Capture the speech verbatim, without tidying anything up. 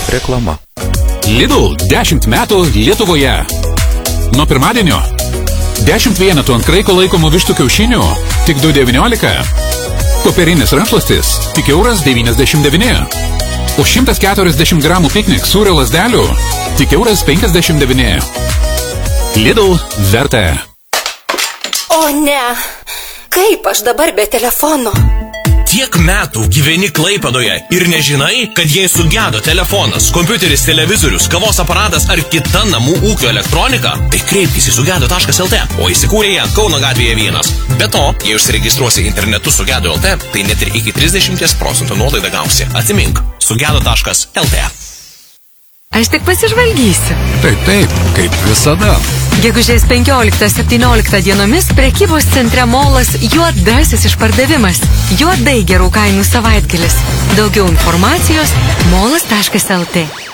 Reklama. Lidl dešimt metų Lietuvoje. Nuo pirmadienio dešimt vienetų ant kraiko laikomų vištų kiaušinių tik du devyniolika. Popierinis rankšluostis tik euras devyniasdešimt devyni. Už šimtas keturiasdešimt gramų piknik sūrio lazdelių tik euras penkiasdešimt devyni. Lidl verta. O ne, kaip aš dabar be telefono? Tiek metų gyveni Klaipėdoje ir nežinai, kad jei sugedo telefonas, kompiuteris, televizorius, kavos aparatas ar kita namų ūkio elektronika, tai kreipkis į sugedo taškas el te, o įsikūrė ją Kauno gatvėje vienas. Be to, jei užsiregistruosi internetu sugedo taškas el te, tai net ir iki trisdešimt procentų nuolaidą gausi. Atsimink, sugedo taškas el te. Aš tik pasižvalgysiu. Taip, taip, kaip visada. Gegužės penkioliktą septynioliktą dienomis prekybos centre Molas juodasis išpardavimas. Juodai gerų kainų savaitgalis. Daugiau informacijos molas taškas el te.